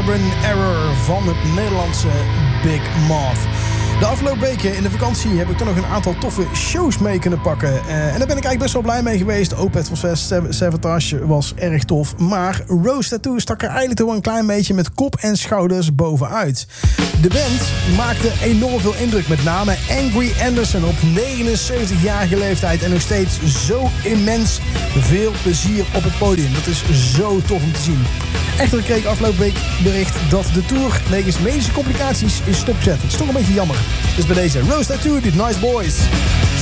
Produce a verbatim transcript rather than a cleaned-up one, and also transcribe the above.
Urban Error van het Nederlandse Big Moth. De afgelopen weken in de vakantie heb ik toch nog een aantal toffe shows mee kunnen pakken. Uh, en daar ben ik eigenlijk best wel blij mee geweest. Opeth was Fest, Savatage was erg tof. Maar Rose Tattoo stak er eigenlijk toch wel een klein beetje met kop en schouders bovenuit. De band maakte enorm veel indruk. Met name Angry Anderson op negenenzeventigjarige leeftijd. En nog steeds zo immens veel plezier op het podium. Dat is zo tof om te zien. Echter kreeg ik afgelopen week bericht dat de tour wegens medische complicaties is stopgezet. Het is toch een beetje jammer. Dus bij deze Rose Tattoo, dit Nice Boys.